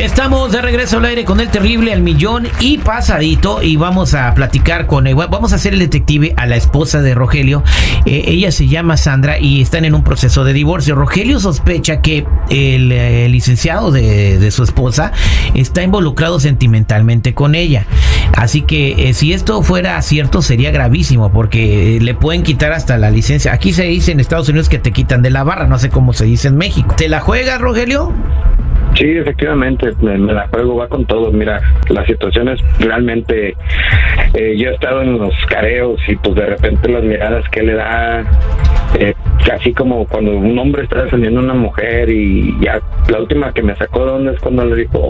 Estamos de regreso al aire con el terrible al millón y pasadito, y vamos a platicar vamos a hacer el detective a la esposa de Rogelio. Ella se llama Sandra y están en un proceso de divorcio. Rogelio sospecha que el licenciado de su esposa está involucrado sentimentalmente con ella. Así que si esto fuera cierto sería gravísimo, porque le pueden quitar hasta la licencia. Aquí se dice en Estados Unidos que te quitan de la barra, no sé cómo se dice en México. ¿Te la juegas, Rogelio? Sí, efectivamente, me la juego, va con todo. Mira, la situación es realmente, yo he estado en los careos y pues de repente las miradas que le da, casi como cuando un hombre está defendiendo a una mujer, y ya la última que me sacó de onda es cuando le dijo: